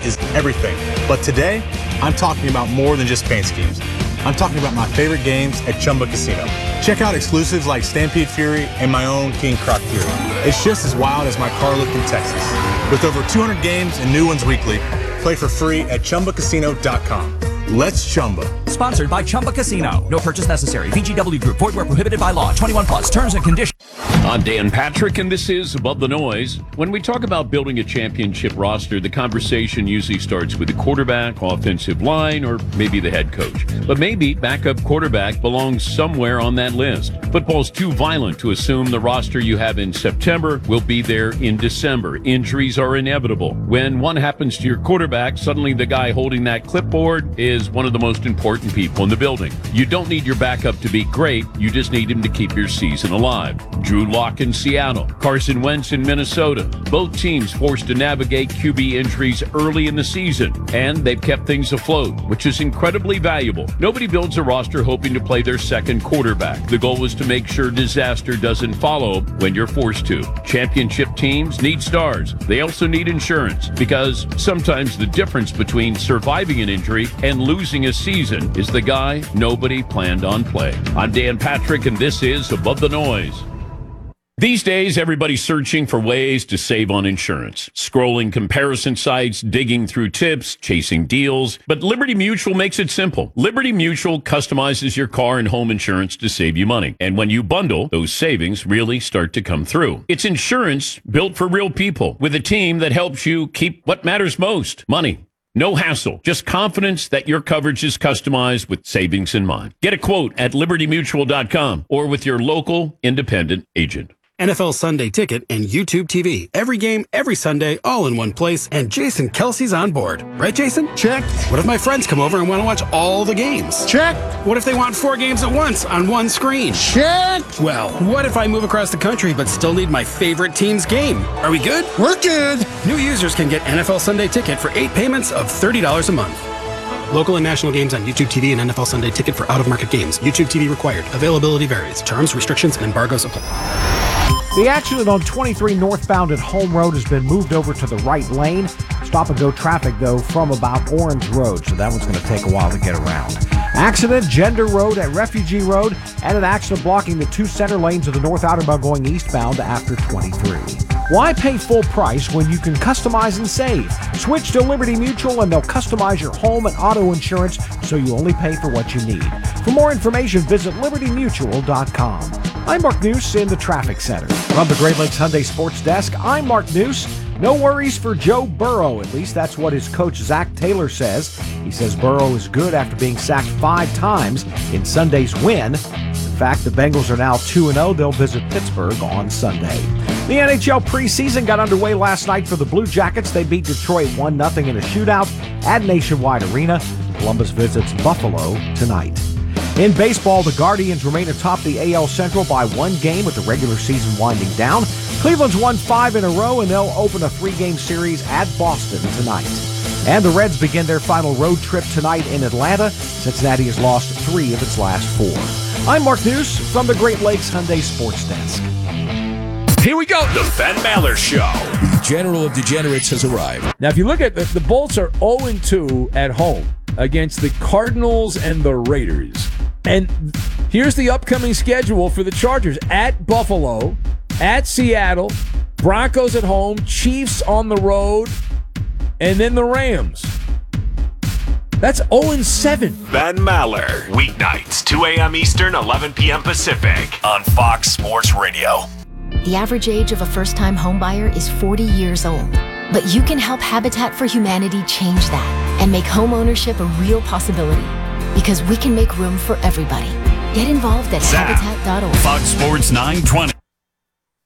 is everything. But today, I'm talking about more than just paint schemes. I'm talking about my favorite games at Chumba Casino. Check out exclusives like Stampede Fury and my own King Croc Fury. It's just as wild as my car looked in Texas. With over 200 games and new ones weekly, play for free at ChumbaCasino.com. Let's Chumba. Sponsored by Chumba Casino. No purchase necessary. VGW Group. Void where prohibited by law. 21 plus. Terms and conditions. I'm Dan Patrick, and this is Above the Noise. When we talk about building a championship roster, the conversation usually starts with the quarterback, offensive line, or maybe the head coach. But maybe backup quarterback belongs somewhere on that list. Football's too violent to assume the roster you have in September will be there in December. Injuries are inevitable. When one happens to your quarterback, suddenly the guy holding that clipboard is one of the most important people in the building. You don't need your backup to be great. You just need him to keep your season alive. Drew Lock in Seattle, Carson Wentz in Minnesota. Both teams forced to navigate QB injuries early in the season, and they've kept things afloat, which is incredibly valuable. Nobody builds a roster hoping to play their second quarterback. The goal was to make sure disaster doesn't follow when you're forced to. Championship teams need stars. They also need insurance, because sometimes the difference between surviving an injury and losing a season is the guy nobody planned on playing. I'm Dan Patrick, and this is Above the Noise. These days, everybody's searching for ways to save on insurance. Scrolling comparison sites, digging through tips, chasing deals. But Liberty Mutual makes it simple. Liberty Mutual customizes your car and home insurance to save you money. And when you bundle, those savings really start to come through. It's insurance built for real people with a team that helps you keep what matters most, money. No hassle, just confidence that your coverage is customized with savings in mind. Get a quote at libertymutual.com or with your local independent agent. NFL Sunday Ticket and YouTube TV. Every game, every Sunday, all in one place, and Jason Kelsey's on board. Right, Jason? Check. What if my friends come over and want to watch all the games? Check. What if they want 4 games at once on one screen? Check. Well, what if I move across the country but still need my favorite team's game? Are we good? We're good. New users can get NFL Sunday Ticket for 8 payments of $30 a month. Local and national games on YouTube TV and NFL Sunday Ticket for out-of-market games. YouTube TV required. Availability varies. Terms, restrictions, and embargoes apply. The accident on 23 northbound at Home Road has been moved over to the right lane. Stop-and-go traffic, though, from about Orange Road, so that one's going to take a while to get around. Accident, Gender Road at Refugee Road, and an accident blocking the 2 center lanes of the North Outer Bound going eastbound after 23. Why pay full price when you can customize and save? Switch to Liberty Mutual and they'll customize your home and auto insurance so you only pay for what you need. For more information, visit libertymutual.com. I'm Mark Neuse in the Traffic Center. From the Great Lakes Hyundai Sports Desk, I'm Mark Neuse. No worries for Joe Burrow. At least that's what his coach Zach Taylor says. He says Burrow is good after being sacked 5 times in Sunday's win. In fact, the Bengals are now 2-0. They'll visit Pittsburgh on Sunday. The NHL preseason got underway last night for the Blue Jackets. They beat Detroit 1-0 in a shootout at Nationwide Arena. Columbus visits Buffalo tonight. In baseball, the Guardians remain atop the AL Central by 1 game with the regular season winding down. Cleveland's won 5 in a row, and they'll open a 3-game series at Boston tonight. And the Reds begin their final road trip tonight in Atlanta. Cincinnati has lost 3 of its last 4. I'm Mark Neuse from the Great Lakes Hyundai Sports Desk. Here we go. The Ben Maller Show. The General of Degenerates has arrived. Now, if you look at the Bolts are 0-2 at home against the Cardinals and the Raiders. And here's the upcoming schedule for the Chargers. At Buffalo, at Seattle, Broncos at home, Chiefs on the road, and then the Rams. That's 0-7. Ben Maller. Weeknights, 2 a.m. Eastern, 11 p.m. Pacific on Fox Sports Radio. The average age of a first-time homebuyer is 40 years old. But you can help Habitat for Humanity change that and make homeownership a real possibility. Because we can make room for everybody. Get involved at Habitat.org. Fox Sports 920.